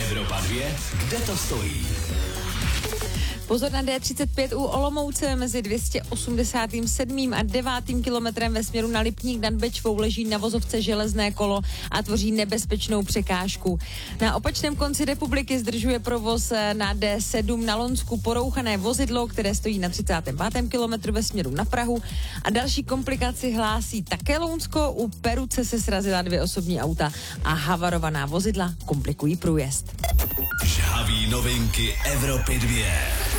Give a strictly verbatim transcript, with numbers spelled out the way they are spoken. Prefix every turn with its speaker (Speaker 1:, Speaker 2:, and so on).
Speaker 1: Evropa dva, kde to stojí?
Speaker 2: Pozor na D třicet pět u Olomouce mezi dvě stě osmdesát sedm a devátým kilometrem ve směru na Lipník nad Bečvou leží na vozovce železné kolo a tvoří nebezpečnou překážku. Na opačném konci republiky zdržuje provoz na D sedm na Lonsku porouchané vozidlo, které stojí na třicátém pátém kilometru ve směru na Prahu a další komplikaci hlásí také Lounsko. U Peruce se srazila dvě osobní auta a havarovaná vozidla komplikují průjezd.
Speaker 1: Žhaví novinky Evropy dva.